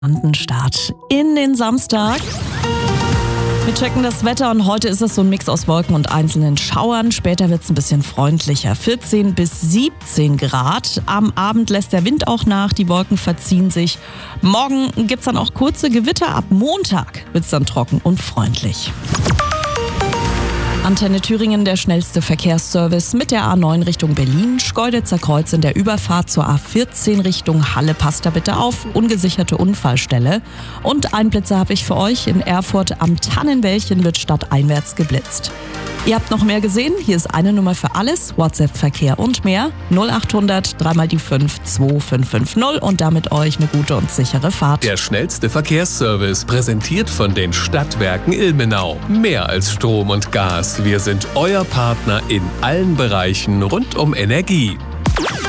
Start in den Samstag. Wir checken das Wetter und heute ist es so ein Mix aus Wolken und einzelnen Schauern. Später wird es ein bisschen freundlicher. 14 bis 17 Grad. Am Abend lässt der Wind auch nach, die Wolken verziehen sich. Morgen gibt es dann auch kurze Gewitter. Ab Montag wird es dann trocken und freundlich. Antenne Thüringen, der schnellste Verkehrsservice mit der A9 Richtung Berlin. Schkeuditzer Kreuz in der Überfahrt zur A14 Richtung Halle. Passt da bitte auf, ungesicherte Unfallstelle. Und Einblitzer habe ich für euch. In Erfurt am Tannenwäldchen wird stadteinwärts geblitzt. Ihr habt noch mehr gesehen? Hier ist eine Nummer für alles. WhatsApp, Verkehr und mehr. 0800 3 mal die 5 2550 und damit euch eine gute und sichere Fahrt. Der schnellste Verkehrsservice, präsentiert von den Stadtwerken Ilmenau. Mehr als Strom und Gas. Wir sind euer Partner in allen Bereichen rund um Energie.